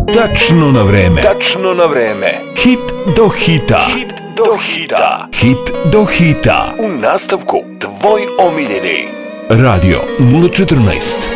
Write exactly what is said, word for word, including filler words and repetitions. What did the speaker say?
Tačno na vreme. Tačno na vreme. Hit do hita. Hit do hita. Hit do hita. U nastavku tvoj omiljeni Radio nula četrnaest.